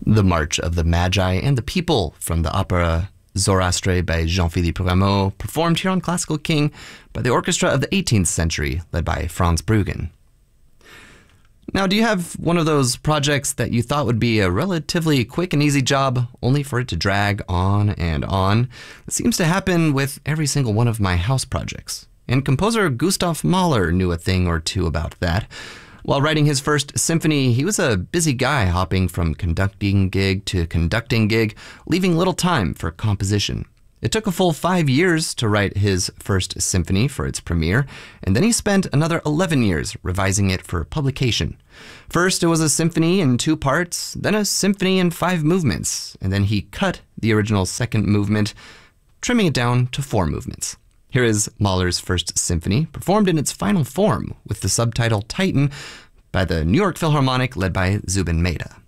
The March of the Magi and the People from the opera Zoroastre by Jean-Philippe Rameau, performed here on Classical King by the orchestra of the 18th century, led by Franz Bruggen. Now, do you have one of those projects that you thought would be a relatively quick and easy job, only for it to drag on and on? It seems to happen with every single one of my house projects. And composer Gustav Mahler knew a thing or two about that. While writing his first symphony, he was a busy guy hopping from conducting gig to conducting gig, leaving little time for composition. It took a full 5 years to write his first symphony for its premiere, and then he spent another 11 years revising it for publication. First, it was a symphony in 2 parts, then a symphony in 5 movements, and then he cut the original second movement, trimming it down to 4 movements. Here is Mahler's first symphony, performed in its final form with the subtitle Titan by the New York Philharmonic led by Zubin Mehta.